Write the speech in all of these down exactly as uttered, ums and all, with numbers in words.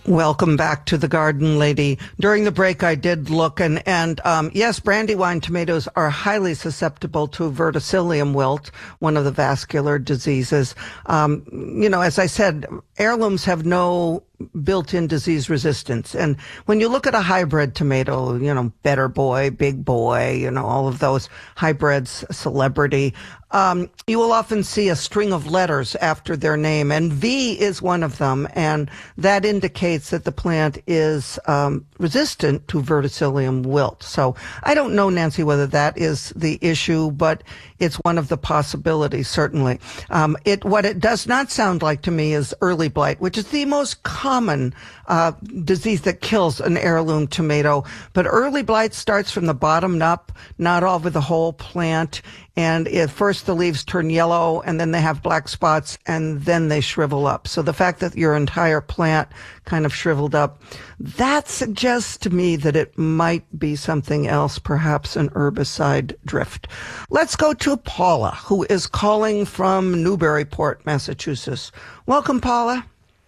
Welcome back to the Garden Lady. During the break, I did look, and, and um, yes, Brandywine tomatoes are highly susceptible to verticillium wilt, one of the vascular diseases. Um, you know, as I said, heirlooms have no built-in disease resistance. And when you look at a hybrid tomato, you know, Better Boy, Big Boy, you know, all of those hybrids, Celebrity, um, you will often see a string of letters after their name, and V is one of them, and that indicates that the plant is um, resistant to verticillium wilt. So I don't know, Nancy, whether that is the issue, but it's one of the possibilities, certainly. Um, it what it does not sound like to me is early blight, which is the most common uh, disease that kills an heirloom tomato. But early blight starts from the bottom up, not over the whole plant. And at first the leaves turn yellow, and then they have black spots, and then they shrivel up. So the fact that your entire plant kind of shriveled up, that suggests to me that it might be something else, perhaps an herbicide drift. Let's go to Paula, who is calling from Newburyport, Massachusetts. Welcome, Paula.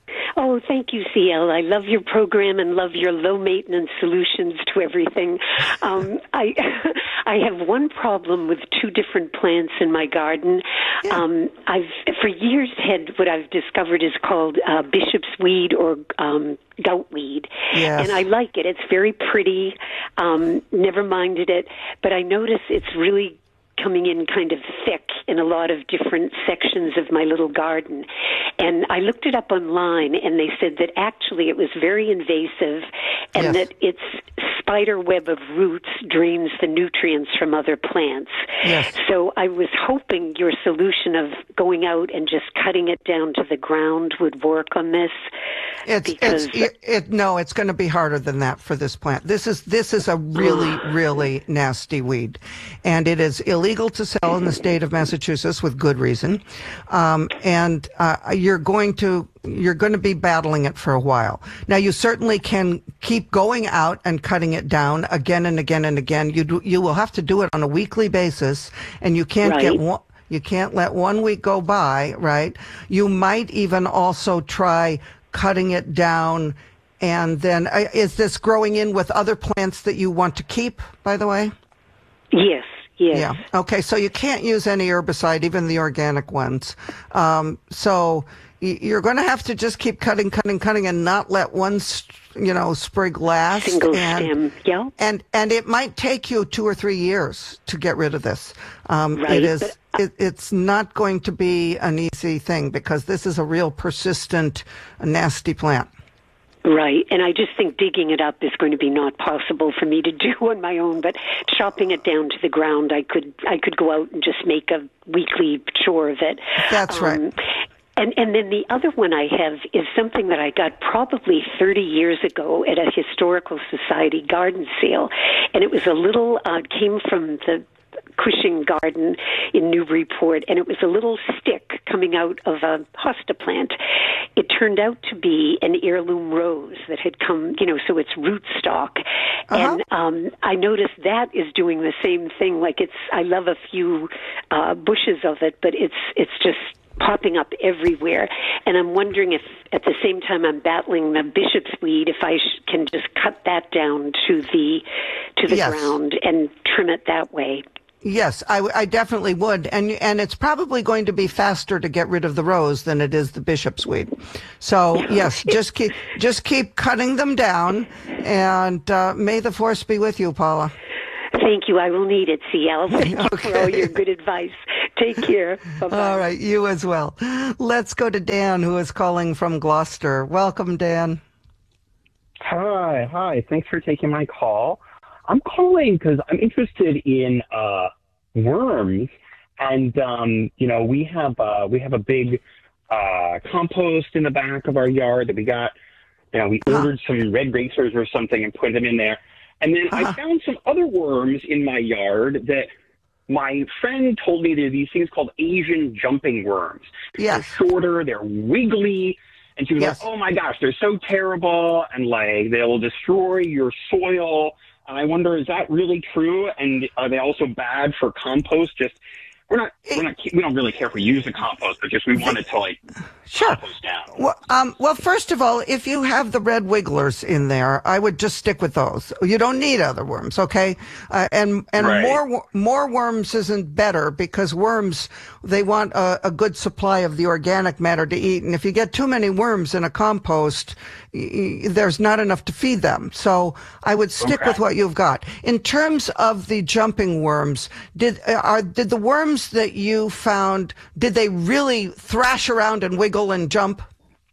Oh, thank you, C L. I love your program and love your low-maintenance solutions to everything. Um, I I have one problem with two different plants in my garden. Yeah. Um, I've for years had what I've discovered is called uh, bishop's weed or um, goutweed, yes. And I like it. It's very pretty. Um, never minded it, but I notice it's really coming in kind of thick in a lot of different sections of my little garden. And I looked it up online, and they said that actually it was very invasive and yes. that its spider web of roots drains the nutrients from other plants. Yes. So I was hoping your solution of going out and just cutting it down to the ground would work on this. It's, because it's it, it, no, it's going to be harder than that for this plant. This is this is a really, really nasty weed, and it is illegal to sell in the state of Massachusetts with good reason. Um, and uh, you're going to you're going to be battling it for a while. Now, you certainly can keep going out and cutting it down again and again and again. You do, you will have to do it on a weekly basis, and you can't right. get one. You can't let one week go by, right? You might even also try cutting it down, and then uh, is this growing in with other plants that you want to keep, by the way? Yes. Yes. Yeah. Okay. So you can't use any herbicide, even the organic ones. Um, so y- you're going to have to just keep cutting, cutting, cutting, and not let one, you know, sprig last. Single and, stem. Yeah. And and it might take you two or three years to get rid of this. Um, right. It is. But- It, it's not going to be an easy thing because this is a real persistent, nasty plant. Right, and I just think digging it up is going to be not possible for me to do on my own, but chopping it down to the ground, I could I could go out and just make a weekly chore of it. That's um, right. And and then the other one I have is something that I got probably thirty years ago at a Historical Society garden sale, and it was a little, uh, came from the Cushing Garden in Newburyport, and it was a little stick coming out of a hosta plant. It turned out to be an heirloom rose that had come, you know, so it's rootstock. Uh-huh. And um, I noticed that is doing the same thing. Like it's, I love a few uh, bushes of it, but it's it's just popping up everywhere. And I'm wondering if at the same time I'm battling the bishop's weed, if I sh- can just cut that down to the to the yes. ground and trim it that way. Yes, I, I definitely would, and and it's probably going to be faster to get rid of the rose than it is the bishop's weed. So yes, just keep just keep cutting them down, and uh, may the force be with you, Paula. Thank you. I will need it, C L. Thank you okay. for all your good advice. Take care. Bye-bye. All right, you as well. Let's go to Dan, who is calling from Gloucester. Welcome, Dan. Hi, hi. Thanks for taking my call. I'm calling because I'm interested in uh, worms, and um, you know we have uh, we have a big uh, compost in the back of our yard that we got. You know, we huh. ordered some red racers or something and put them in there, and then huh. I found some other worms in my yard that my friend told me there are these things called Asian jumping worms. Yes. They're shorter, they're wiggly. And she was yes. like, oh, my gosh, they're so terrible, and, like, they will destroy your soil. And I wonder, is that really true? And are they also bad for compost? Just we're not, we're not, we don't really care if we use the compost, but just we want it to like Sure. compost down. Well, um, well, first of all, if you have the red wigglers in there, I would just stick with those. You don't need other worms, okay? Uh, and and Right. more more worms isn't better, because worms, they want a, a good supply of the organic matter to eat, and if you get too many worms in a compost, y- y- there's not enough to feed them. So I would stick Okay. with what you've got. In terms of the jumping worms, did uh, are did the worms that you found, did they really thrash around and wiggle and jump?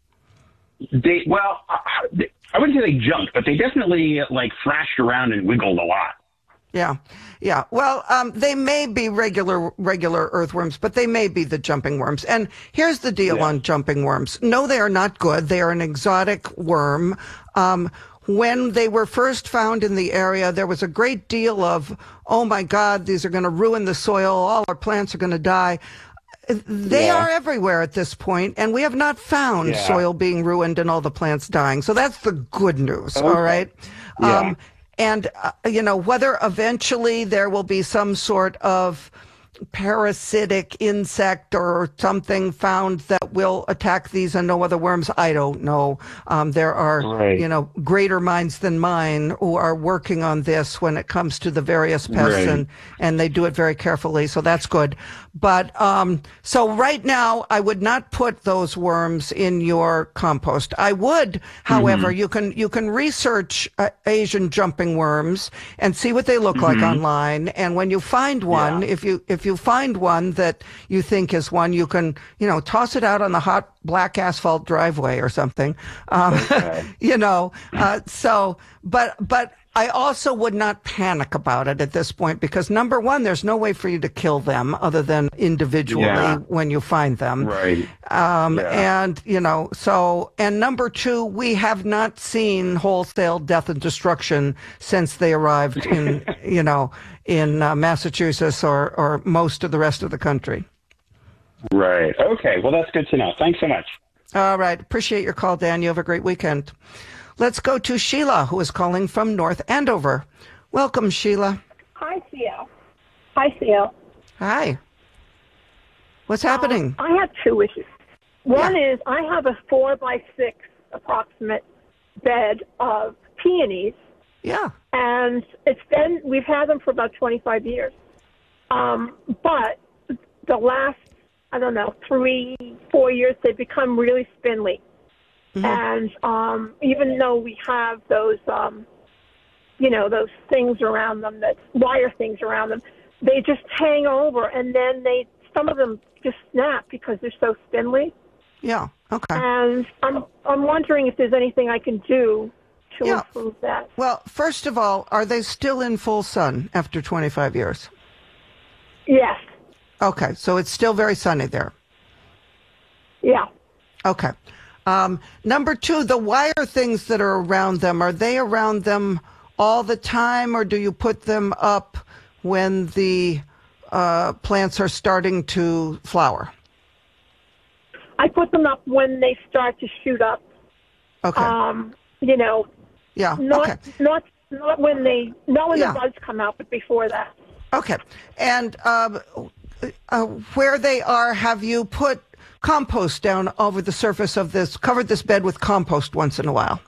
They, well, uh, they, I wouldn't say they jumped, but they definitely like thrashed around and wiggled a lot. Yeah, yeah. Well, um, they may be regular regular earthworms, but they may be the jumping worms. And here's the deal Yeah. on jumping worms. No, they are not good. They are an exotic worm. Um, when they were first found in the area, there was a great deal of, oh my God, these are going to ruin the soil. All our plants are going to die. They Yeah. are everywhere at this point, and we have not found Yeah. soil being ruined and all the plants dying. So that's the good news, all Okay. right? Yeah. Um, and, uh, you know, whether eventually there will be some sort of parasitic insect or something found that will attack these and no other worms, I don't know. Um, there are, Right. you know, greater minds than mine who are working on this when it comes to the various pests, Right. and, and they do it very carefully, so that's good. But um, so right now, I would not put those worms in your compost. I would, however, you can you can research uh, Asian jumping worms and see what they look like online. And when you find one, Yeah. if you if you find one that you think is one, you can you know toss it out on the hot black asphalt driveway or something. Um, Okay. you know, uh, so but but. I also would not panic about it at this point, because number one, there's no way for you to kill them other than individually Yeah. when you find them. Right. Um, Yeah. and, you know, so, and number two, we have not seen wholesale death and destruction since they arrived in, you know, in uh, Massachusetts or, or most of the rest of the country. Right. Okay. Well, that's good to know. Thanks so much. All right. Appreciate your call, Dan. You have a great weekend. Let's go to Sheila, who is calling from North Andover. Welcome, Sheila. Hi, C L. Hi, C L. Hi. What's happening? Um, I have two issues. One is I have a four by six approximate bed of peonies, Yeah. and it's been we've had them for about twenty-five years. Um, but the last I don't know three four years they've become really spindly. And um, even though we have those, um, you know, those things around them, that wire things around them, they just hang over, and then they some of them just snap because they're so spindly. Yeah. Okay. And I'm I'm wondering if there's anything I can do to Yeah. improve that. Well, first of all, are they still in full sun after twenty-five years? Yes. Okay. So it's still very sunny there. Yeah. Okay. Um, number two, the wire things that are around them, are they around them all the time, or do you put them up when the uh, plants are starting to flower? I put them up when they start to shoot up. Okay. Um, you know, yeah. not Okay. not not when they not when Yeah. the buds come out, but before that. Okay. And um, uh, where they are, have you put compost down over the surface of this, covered this bed with compost once in a while?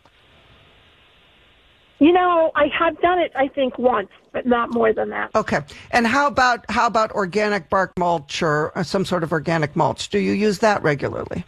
You know, I have done it, I think, once, but not more than that. Okay. And how about how about organic bark mulch or uh, some sort of organic mulch? Do you use that regularly?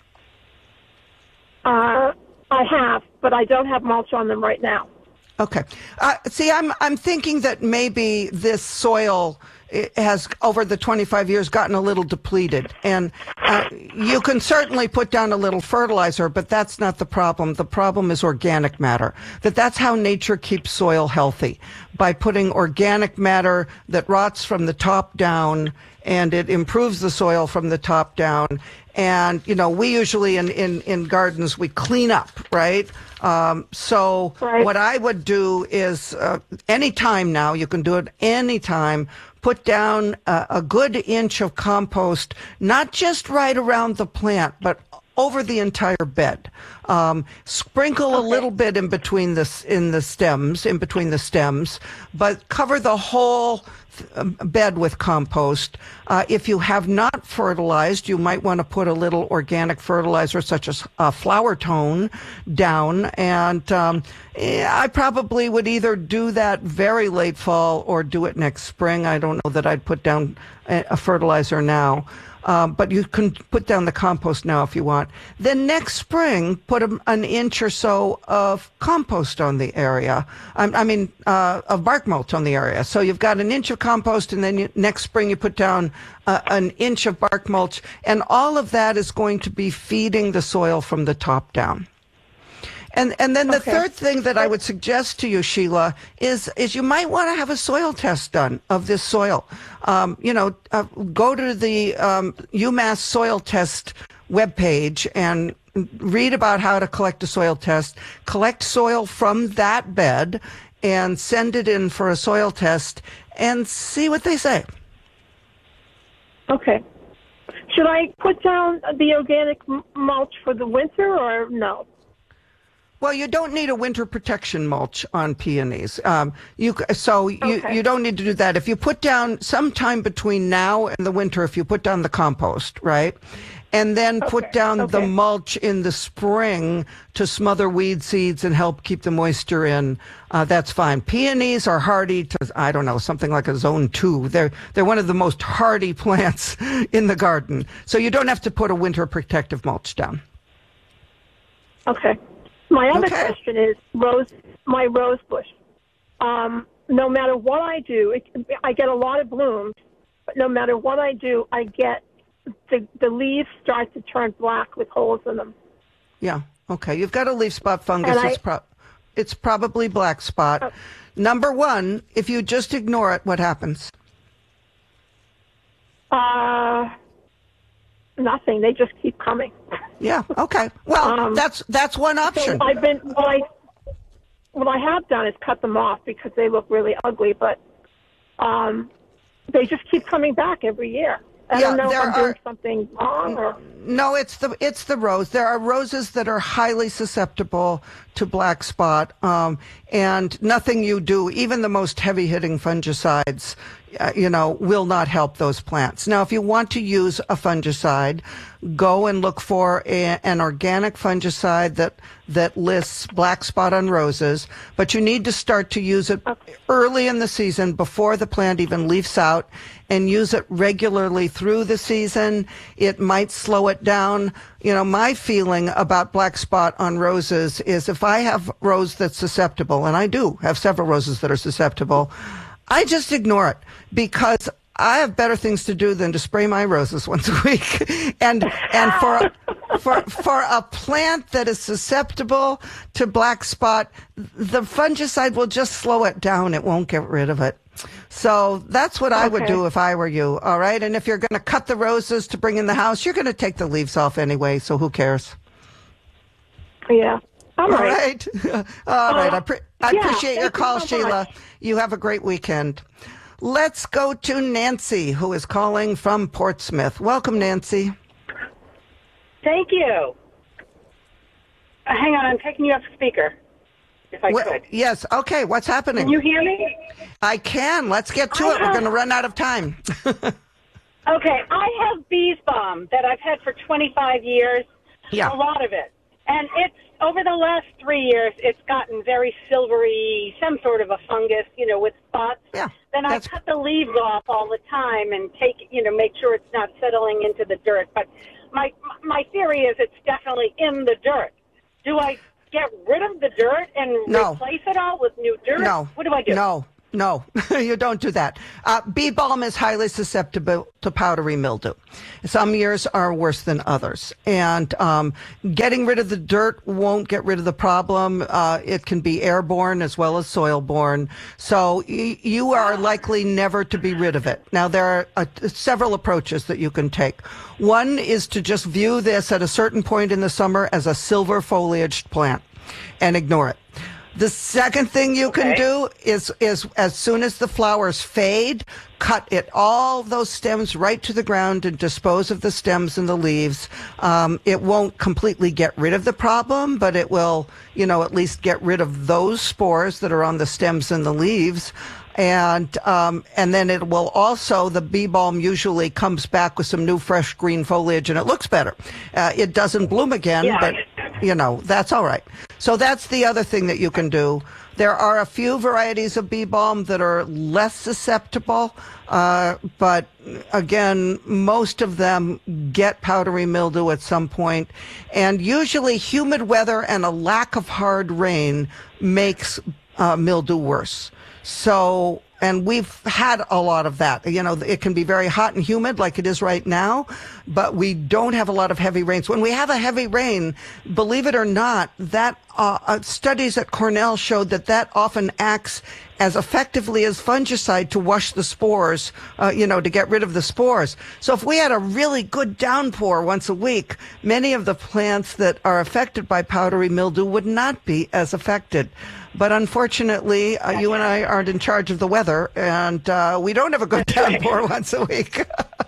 Uh, I have, but I don't have mulch on them right now. Okay. Uh, see, I'm I'm thinking that maybe this soil i- has, over the twenty-five years, gotten a little depleted. And uh, you can certainly put down a little fertilizer, but that's not the problem. The problem is organic matter. That that's how nature keeps soil healthy, by putting organic matter that rots from the top down, and it improves the soil from the top down. And, you know, we usually in, in, in gardens, we clean up, right? Um, so Right. what I would do is uh, anytime now, you can do it anytime, put down a, a good inch of compost, not just right around the plant, but over the entire bed. Um, sprinkle Okay. a little bit in between the s- in the stems, in between the stems, but cover the whole um, bed with compost. Uh, if you have not fertilized, you might want to put a little organic fertilizer such as uh, flower tone down. And um, eh, I probably would either do that very late fall or do it next spring. I don't know that I'd put down a, a fertilizer now. Um, but you can put down the compost now if you want. Then next spring, put a, an inch or so of compost on the area. I, I mean, uh, of bark mulch on the area. So you've got an inch of compost, and then you, next spring you put down uh, an inch of bark mulch, and all of that is going to be feeding the soil from the top down. And and then the Okay. third thing that I would suggest to you, Sheila, is is you might want to have a soil test done of this soil. Um, you know, uh, go to the um, UMass Soil Test webpage and read about how to collect a soil test. Collect soil from that bed and send it in for a soil test and see what they say. Okay. Should I put down the organic m- mulch for the winter or no? Well, you don't need a winter protection mulch on peonies. Um, you c- so you Okay. you don't need to do that. If you put down sometime between now and the winter, if you put down the compost, right, and then put Okay, down the okay. mulch in the spring to smother weed seeds and help keep the moisture in, uh, that's fine. Peonies are hardy to, I don't know, something like a zone two. They're they're one of the most hardy plants in the garden. So you don't have to put a winter protective mulch down. Okay. My other Okay. question is rose, my rose bush. Um, no matter what I do, it, I get a lot of blooms, but no matter what I do, I get the, the leaves start to turn black with holes in them. Yeah. Okay. You've got a leaf spot fungus. And It's, I- pro- it's probably black spot. Oh. Number one, if you just ignore it, what happens? Uh, nothing. They just keep coming. Yeah. Okay. Well, Um, that's that's one So option. I've been what I what I have done is cut them off because they look really ugly, but um, they just keep coming back every year. I Yeah, don't know if there I'm doing are- something wrong or. No, it's the it's the rose. There are roses that are highly susceptible to black spot, um, and nothing you do, even the most heavy hitting fungicides, uh, you know, will not help those plants. Now, if you want to use a fungicide, go and look for a, an organic fungicide that that lists black spot on roses, but you need to start to use it early in the season before the plant even leaves out, and use it regularly through the season. It might slow it down. You know, my feeling about black spot on roses is if I have rose that's susceptible, and I do have several roses that are susceptible, I just ignore it because I have better things to do than to spray my roses once a week. and and for a, for for a plant that is susceptible to black spot, the fungicide will just slow it down. It won't get rid of it. So that's what I would Okay. do if I were you. All right. And if you're going to cut the roses to bring in the house, you're going to take the leaves off anyway. So who cares? Yeah. All All right. right. All right. I, pre- I yeah, appreciate your thank you call, so Sheila. much. You have a great weekend. Let's go to Nancy, who is calling from Portsmouth. Welcome, Nancy. Thank you. Uh, hang on, I'm taking you off speaker, if I Well, could. yes. Okay. What's happening? Can you hear me? I can. Let's get to I it. We're have- going to run out of time. Okay, I have bees balm that I've had for twenty-five years, Yeah. a lot of it. And it's, over the last three years, it's gotten very silvery, some sort of a fungus, you know, with spots. Yeah, Then I that's- cut the leaves off all the time and take, you know, make sure it's not settling into the dirt. But my my theory is it's definitely in the dirt. Do I get rid of the dirt and No. replace it all with new dirt? No. What do I do? No. No, you don't do that. Uh, bee balm is highly susceptible to powdery mildew. Some years are worse than others. And um, getting rid of the dirt won't get rid of the problem. Uh, it can be airborne as well as soil-borne. So y- you are likely never to be rid of it. Now, there are uh, several approaches that you can take. One is to just view this at a certain point in the summer as a silver foliaged plant and ignore it. The second thing you Okay. can do is, is as soon as the flowers fade, cut it, all those stems right to the ground and dispose of the stems and the leaves. Um, it won't completely get rid of the problem, but it will, you know, at least get rid of those spores that are on the stems and the leaves. And um, and then it will also, the bee balm usually comes back with some new fresh green foliage and it looks better. Uh, it doesn't bloom again, Yeah. but, you know, that's all right. So that's the other thing that you can do. There are a few varieties of bee balm that are less susceptible, uh, but again, most of them get powdery mildew at some point. And usually humid weather and a lack of hard rain makes uh, mildew worse. So, and we've had a lot of that. You know, it can be very hot and humid like it is right now, but we don't have a lot of heavy rains. When we have a heavy rain, believe it or not, that uh, uh, studies at Cornell showed that that often acts as effectively as fungicide to wash the spores, uh, you know, to get rid of the spores. So if we had a really good downpour once a week, many of the plants that are affected by powdery mildew would not be as affected. But unfortunately, uh, you and I aren't in charge of the weather, and uh, we don't have a good downpour once a week.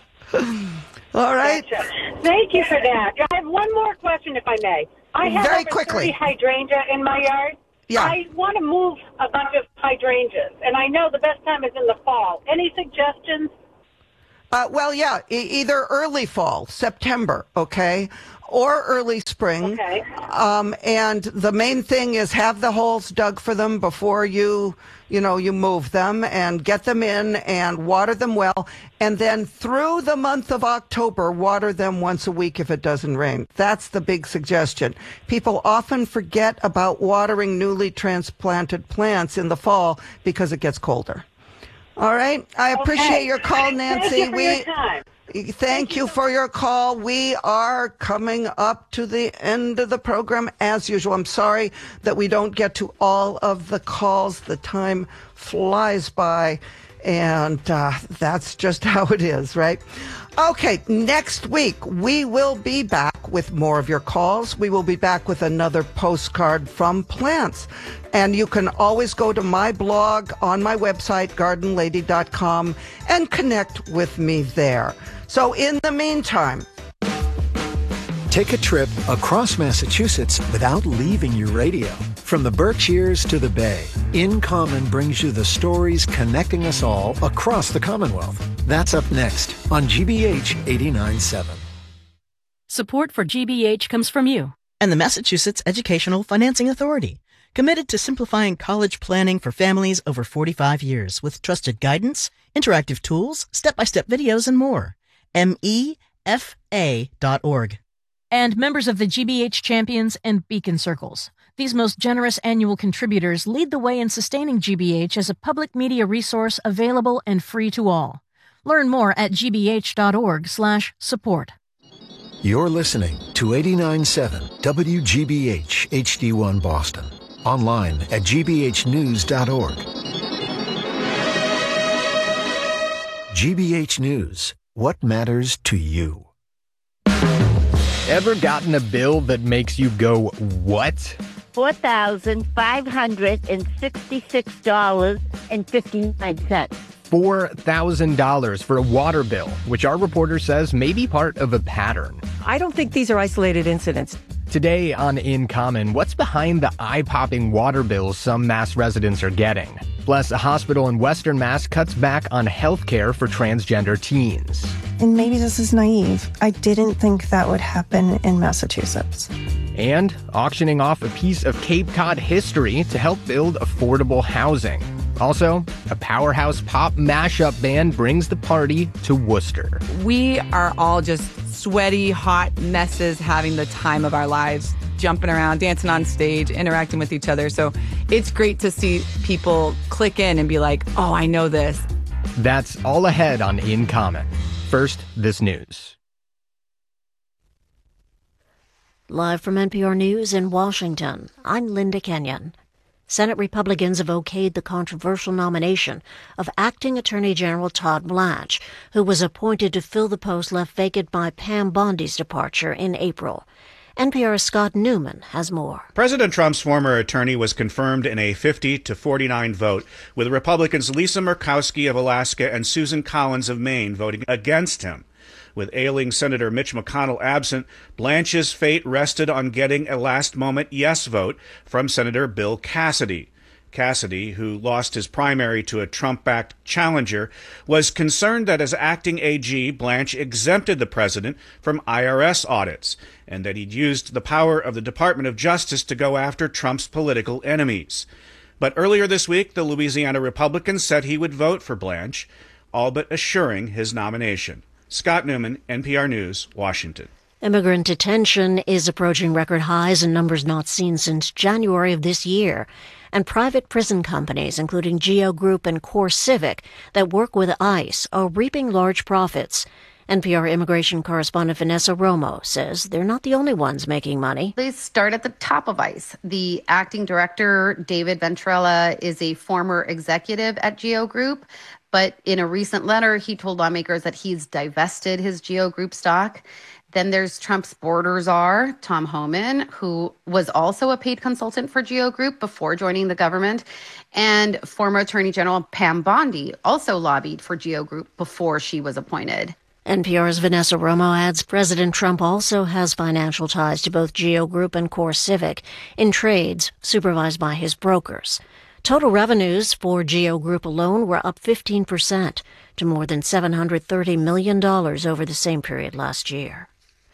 All right. Gotcha. Thank you for that. I have one more question, if I may. I have Very over quickly. thirty hydrangea in my yard. Yeah. I want to move a bunch of hydrangeas, and I know the best time is in the fall. Any suggestions? Uh, well, yeah, e- either early fall, September, okay, or early spring. Okay. Um, and the main thing is have the holes dug for them before you, you know, you move them, and get them in and water them well. And then through the month of October, water them once a week if it doesn't rain. That's the big suggestion. People often forget about watering newly transplanted plants in the fall because it gets colder. All right. I appreciate Okay. your call, Nancy. Thank you for we your time. Thank you for your call. We are coming up to the end of the program as usual. I'm sorry that we don't get to all of the calls. The time flies by, and uh, that's just how it is, right? Okay, next week we will be back with more of your calls. We will be back with another postcard from plants. And you can always go to my blog on my website, garden lady dot com, and connect with me there. So in the meantime, take a trip across Massachusetts without leaving your radio. From the Berkshires to the Bay, In Common brings you the stories connecting us all across the Commonwealth. That's up next on G B H eighty-nine point seven. Support for G B H comes from you and the Massachusetts Educational Financing Authority, committed to simplifying college planning for families over forty-five years with trusted guidance, interactive tools, step-by-step videos, and more. M E F A dot org. And members of the G B H Champions and Beacon Circles. These most generous annual contributors lead the way in sustaining G B H as a public media resource available and free to all. Learn more at g b h dot org slash support. You're listening to eighty-nine point seven W G B H H D one Boston. Online at g b h news dot org. G B H News. What matters to you? Ever gotten a bill that makes you go, what? four thousand five hundred sixty-six dollars and fifty-nine cents. four thousand dollars for a water bill, which our reporter says may be part of a pattern. I don't think these are isolated incidents. Today on In Common, what's behind the eye-popping water bills some Mass residents are getting? Plus, a hospital in Western Mass cuts back on health care for transgender teens. And maybe this is naive. I didn't think that would happen in Massachusetts. And auctioning off a piece of Cape Cod history to help build affordable housing. Also, a powerhouse pop mashup band brings the party to Worcester. We are all just sweaty, hot messes having the time of our lives, jumping around, dancing on stage, interacting with each other. So it's great to see people click in and be like, oh, I know this. That's all ahead on In Common. First, this news. Live from N P R News in Washington, I'm Linda Kenyon. Senate Republicans have okayed the controversial nomination of Acting Attorney General Todd Blanche, who was appointed to fill the post left vacant by Pam Bondi's departure in April. N P R's Scott Newman has more. President Trump's former attorney was confirmed in a fifty to forty-nine vote, with Republicans Lisa Murkowski of Alaska and Susan Collins of Maine voting against him. With ailing Senator Mitch McConnell absent, Blanche's fate rested on getting a last-moment yes vote from Senator Bill Cassidy. Cassidy, who lost his primary to a Trump-backed challenger, was concerned that as acting A G, Blanche exempted the president from I R S audits, and that he'd used the power of the Department of Justice to go after Trump's political enemies. But earlier this week, the Louisiana Republican said he would vote for Blanche, all but assuring his nomination. Scott Newman, N P R News, Washington. Immigrant detention is approaching record highs in numbers not seen since January of this year. And private prison companies, including Geo Group and CoreCivic, that work with ICE, are reaping large profits. N P R immigration correspondent Vanessa Romo says they're not the only ones making money. They start at the top of ICE. The acting director, David Ventrella, is a former executive at Geo Group. But in a recent letter, he told lawmakers that he's divested his Geo Group stock. Then there's Trump's border czar, Tom Homan, who was also a paid consultant for Geo Group before joining the government. And former Attorney General Pam Bondi also lobbied for Geo Group before she was appointed. N P R's Vanessa Romo adds President Trump also has financial ties to both Geo Group and CoreCivic in trades supervised by his brokers. Total revenues for Geo Group alone were up fifteen percent to more than seven hundred thirty million dollars over the same period last year.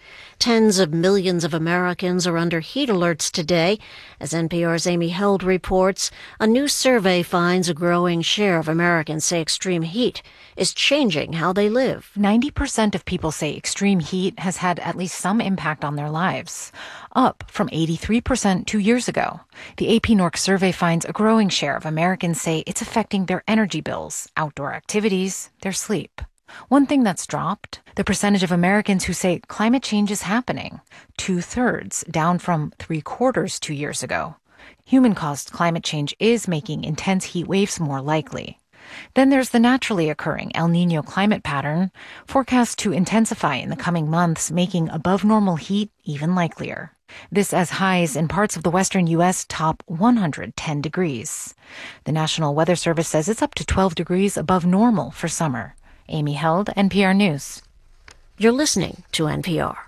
Tens of millions of Americans are under heat alerts today. As N P R's Amy Held reports, a new survey finds a growing share of Americans say extreme heat is changing how they live. ninety percent of people say extreme heat has had at least some impact on their lives, up from eighty-three percent two years ago. The A P N O R C survey finds a growing share of Americans say it's affecting their energy bills, outdoor activities, their sleep. One thing that's dropped, the percentage of Americans who say climate change is happening, two-thirds, down from three-quarters two years ago. Human-caused climate change is making intense heat waves more likely. Then there's the naturally occurring El Niño climate pattern, forecast to intensify in the coming months, making above-normal heat even likelier. This as highs in parts of the western U S top one hundred ten degrees. The National Weather Service says it's up to twelve degrees above normal for summer. Amy Held, N P R News. You're listening to N P R.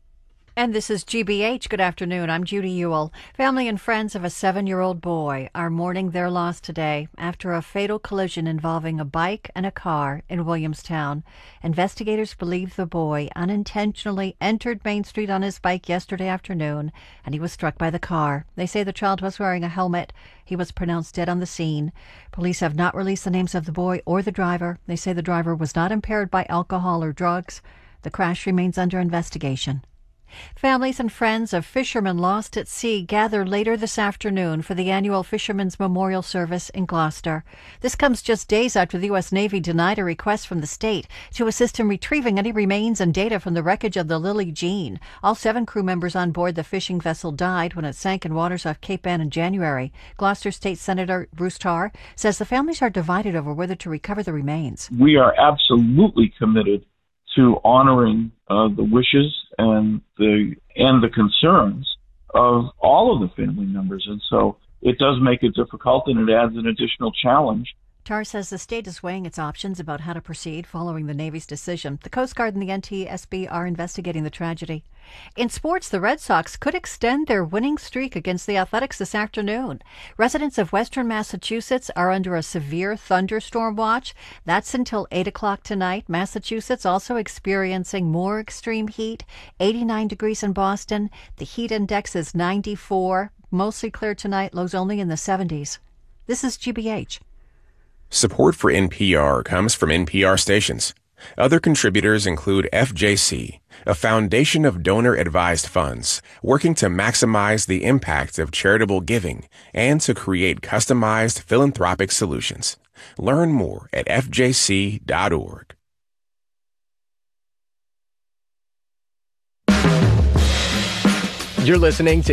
And this is G B H. Good afternoon. I'm Judy Ewell. Family and friends of a seven-year-old boy are mourning their loss today after a fatal collision involving a bike and a car in Williamstown. Investigators believe the boy unintentionally entered Main Street on his bike yesterday afternoon, and he was struck by the car. They say the child was wearing a helmet. He was pronounced dead on the scene. Police have not released the names of the boy or the driver. They say the driver was not impaired by alcohol or drugs. The crash remains under investigation. Families and friends of fishermen lost at sea gather later this afternoon for the annual Fishermen's Memorial Service in Gloucester. This comes just days after the U S Navy denied a request from the state to assist in retrieving any remains and data from the wreckage of the Lily Jean. All seven crew members on board the fishing vessel died when it sank in waters off Cape Ann in January. Gloucester State Senator Bruce Tarr says the families are divided over whether to recover the remains. We are absolutely committed to honoring uh, the wishes and the and the concerns of all of the family members. And so it does make it difficult, and it adds an additional challenge. Tarr says the state is weighing its options about how to proceed following the Navy's decision. The Coast Guard and the N T S B are investigating the tragedy. In sports, the Red Sox could extend their winning streak against the Athletics this afternoon. Residents of western Massachusetts are under a severe thunderstorm watch. That's until eight o'clock tonight. Massachusetts also experiencing more extreme heat, eighty-nine degrees in Boston. The heat index is ninety-four. Mostly clear tonight, lows only in the seventies. This is G B H. Support for N P R comes from N P R stations. Other contributors include F J C, a foundation of donor-advised funds working to maximize the impact of charitable giving and to create customized philanthropic solutions. Learn more at F J C dot org. You're listening to